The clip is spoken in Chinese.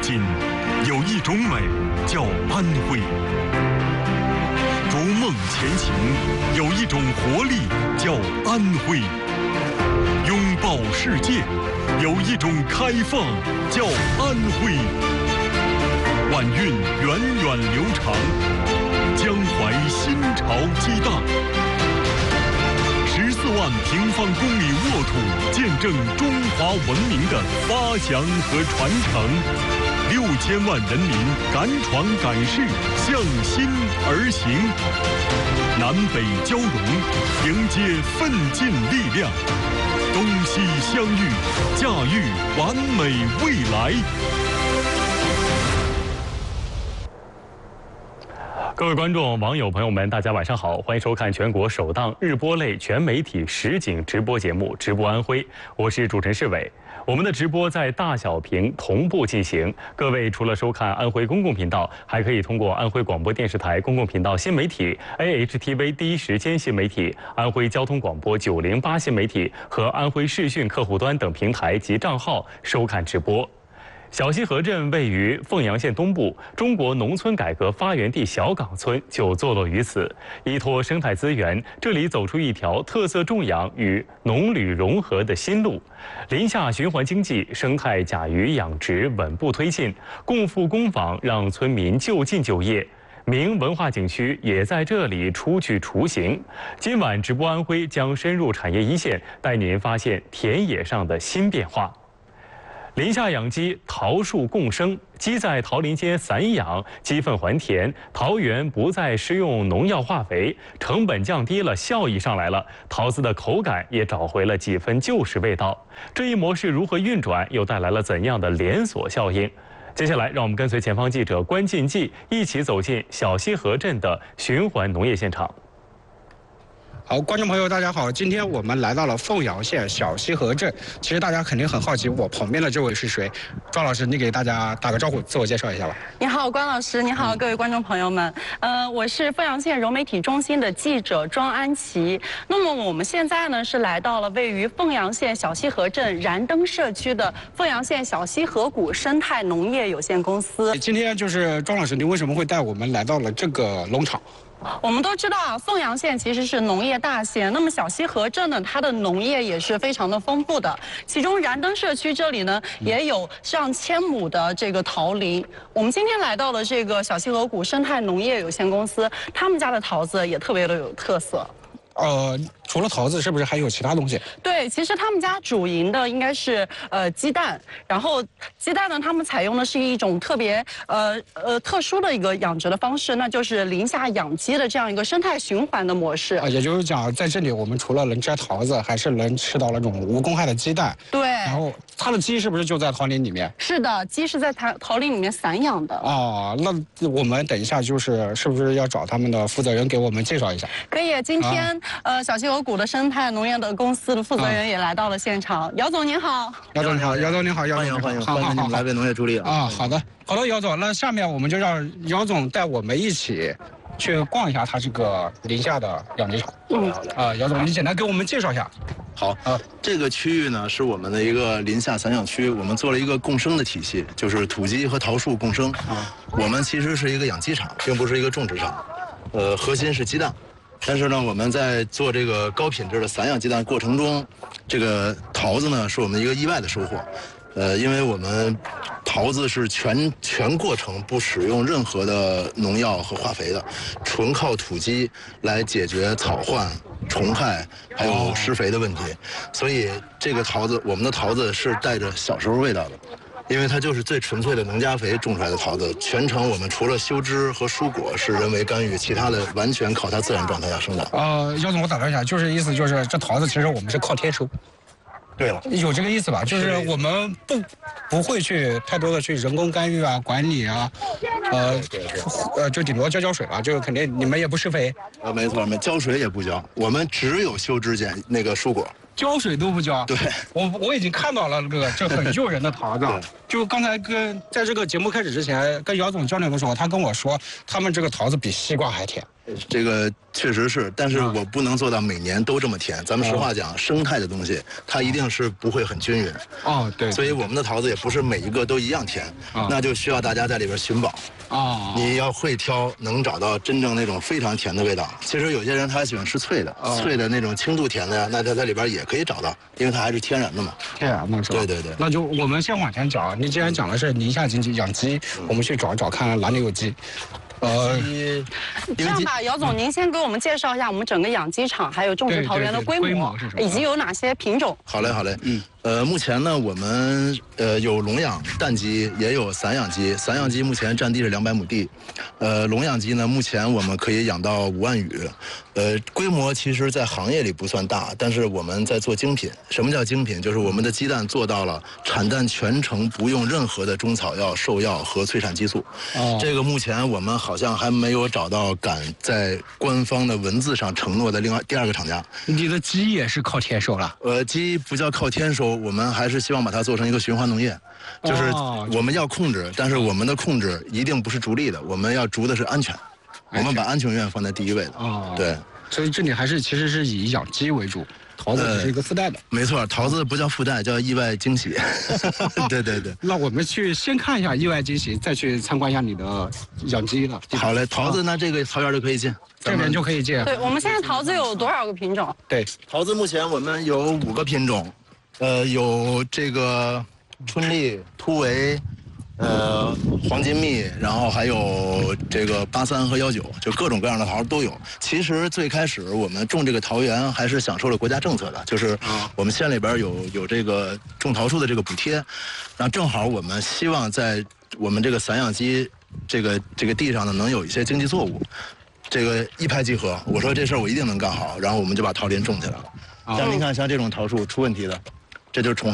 心，有一种美叫安徽；逐梦前行，有一种活力叫安徽；拥抱世界，有一种开放叫安徽。晚运源远流长，江淮新潮激荡。14万平方公里沃土，见证中华文明的发祥和传承。6000万人民敢闯敢试，向心而行。南北交融，迎接奋进力量。东西相遇，驾驭完美未来。各位观众、网友、朋友们，大家晚上好，欢迎收看全国首档日播类全媒体实景直播节目《直播安徽》，我是主持人世伟。我们的直播在大小屏同步进行，各位除了收看安徽公共频道，还可以通过安徽广播电视台公共频道新媒体、AHTV 第一时间新媒体、安徽交通广播908新媒体和安徽视讯客户端等平台及账号收看直播。小西河镇位于凤阳县东部，中国农村改革发源地小岗村就坐落于此。依托生态资源，这里走出一条特色种养与农旅融合的新路。林下循环经济、生态甲鱼养殖稳步推进，共富工坊让村民就近就业。明文化景区也在这里初具雏形。今晚直播安徽将深入产业一线，带您发现田野上的新变化。林下养鸡，桃树共生，鸡在桃林间散养，鸡粪还田，桃园不再施用农药化肥，成本降低了，效益上来了，桃子的口感也找回了几分旧时味道。这一模式如何运转，又带来了怎样的连锁效应？接下来，让我们跟随前方记者关进记一起走进小西河镇的循环农业现场。 好，观众朋友，大家好！今天我们来到了凤阳县小西河镇。其实大家肯定很好奇，我旁边的这位是谁？庄老师，你给大家打个招呼，自我介绍一下吧。 你好，关老师，你好，各位观众朋友们。我是凤阳县融媒体中心的记者庄安琪。那么我们现在呢是来到了位于凤阳县小西河镇燃灯社区的凤阳县小西河谷生态农业有限公司。 今天就是庄老师，您为什么会带我们来到了这个农场？ 我们都知道啊，凤阳县其实是农业大县，那么小西河镇呢，它的农业也是非常的丰富的。其中燃灯社区这里呢，也有上1000亩的这个桃林。我们今天来到了这个小西河谷生态农业有限公司，他们家的桃子也特别的有特色。 除了桃子，是不是还有其他东西？ 对，其实他们家主营的应该是鸡蛋，然后鸡蛋呢，他们采用的是一种特别特殊的一个养殖的方式，那就是林下养鸡的这样一个生态循环的模式。 也就是讲，在这里我们除了能摘桃子，还是能吃到那种无公害的鸡蛋。 对。 然后它的鸡是不是就在桃林里面？ 是的，鸡是在桃林里面散养的。 哦，那我们等一下是不是要找他们的负责人给我们介绍一下？ 可以，今天小西河谷的生态农业的公司的负责人也来到了现场。姚总您好。 姚总你好，姚总你好， 欢迎欢迎你们来为农业助力啊！ 好的，姚总，那下面我们就让姚总带我们一起去逛一下他这个林下的养殖场。姚总，你简单给我们介绍一下。 好，这个区域呢是我们的一个林下散养区，我们做了一个共生的体系，就是土鸡和桃树共生。我们其实是一个养鸡场，并不是一个种植场，核心是鸡蛋。但是呢，我们在做这个高品质的散养鸡蛋过程中，这个桃子呢是我们一个意外的收获。因为我们桃子是全过程不使用任何的农药和化肥的，纯靠土鸡来解决草患、虫害还有施肥的问题。所以这个桃子，我们的桃子是带着小时候味道的。因为它就是最纯粹的农家肥种出来的桃子，全程我们除了修枝和疏果是人为干预，其他的完全靠它自然状态下生长。 姚总，我打断一下，意思就是这桃子其实我们是靠天收。 对了， 有这个意思吧？就是我们不会去太多的去人工干预啊、管理啊，就顶多浇水吧，就肯定你们也不施肥。 没错，浇水也不浇，我们只有修枝剪那个疏果。 浇水都不浇。 对， 我已经看到了这很诱人的桃子。就刚才在这个节目开始之前跟姚总交流的时候，他跟我说他们这个桃子比西瓜还甜。 这个确实是，但是我不能做到每年都这么甜。咱们实话讲，生态的东西它一定是不会很均匀。 哦，对。 所以我们的桃子也不是每一个都一样甜，那就需要大家在里边寻宝。 哦。 你要会挑，能找到真正那种非常甜的味道。其实有些人他喜欢吃脆的，脆的那种轻度甜的呀，那在里边也可以找到，因为它还是天然的嘛。 天然的是吧？ 对对对。 那就我们先往前讲，你既然讲的是宁夏经济养鸡，我们去找找看哪里有鸡。 这样吧，姚总，您先给我们介绍一下我们整个养鸡场，还有种植桃园的规模，以及有哪些品种。 好嘞，好嘞。目前呢，我们有笼养蛋鸡，也有散养鸡。散养鸡目前占地是200亩地，笼养鸡呢，目前我们可以养到5万羽。规模其实在行业里不算大，但是我们在做精品。什么叫精品？就是我们的鸡蛋做到了产蛋全程不用任何的中草药、兽药和催产激素。这个目前我们好像还没有找到敢在官方的文字上承诺的第二个厂家。 你的鸡也是靠天收了？ 鸡不叫靠天收，我们还是希望把它做成一个循环农业。就是我们要控制，但是我们的控制一定不是逐利的，我们要逐的是安全。我们把安全院放在第一位的。对。 所以这里其实是以养鸡为主，桃子只是一个附带的。 没错，桃子不叫附带，叫意外惊喜。对对对。 那我们去先看一下意外惊喜，再去参观一下你的养鸡了。 好嘞，桃子那这个桃园就可以进， 这边就可以进。 对，我们现在桃子有多少个品种？ 对，桃子目前我们有5个品种，有这个春丽、突围。黄金蜜，然后还有这个83和19，就各种各样的桃都有。其实最开始我们种这个桃园还是享受了国家政策的，就是我们县里边有这个种桃树的这个补贴，然后正好我们希望在我们这个散养鸡这个地上呢能有一些经济作物，这个一拍即合。我说这事儿我一定能干好，然后我们就把桃林种起来了。像您看，像这种桃树出问题的，这就是虫。